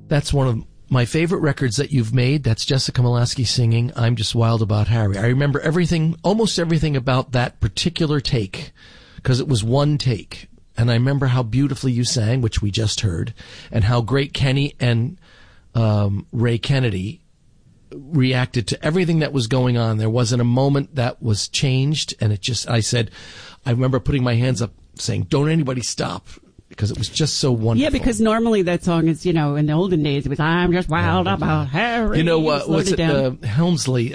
That's one of my favorite records that you've made. That's Jessica Molaskey singing I'm Just Wild About Harry. I remember almost everything about that particular take, because it was one take. And I remember how beautifully you sang, which we just heard, and how great Kenny and Ray Kennedy reacted to everything that was going on. There wasn't a moment that was changed, and I remember putting my hands up saying, don't anybody stop, because it was just so wonderful. Yeah, because normally that song is, in the olden days, it was I'm just wild about Harry. What's it, Helmsley,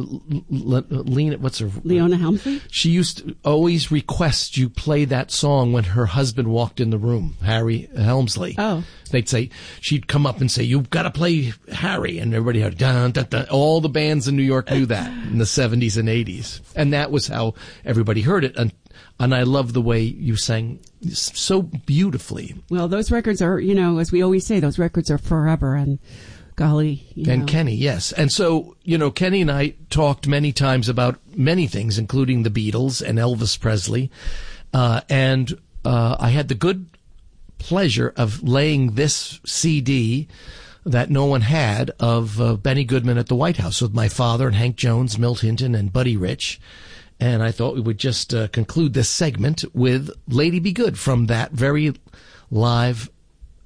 Leona Helmsley? She used to always request you play that song when her husband walked in the room, Harry Helmsley. Oh. She'd come up and say, you've got to play Harry. And everybody had, dun, dun, dun. All the bands in New York knew that in the 70s and 80s. And that was how everybody heard it. And I love the way you sang so beautifully. Well, those records are, as we always say, those records are forever. And golly. And Kenny, yes. And so, Kenny and I talked many times about many things, including the Beatles and Elvis Presley. And I had the good pleasure of laying this CD that no one had of Benny Goodman at the White House with my father and Hank Jones, Milt Hinton, and Buddy Rich. And I thought we would just conclude this segment with Lady Be Good from that very live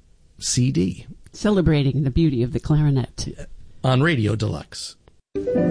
CD. Celebrating the beauty of the clarinet. On Radio Deluxe.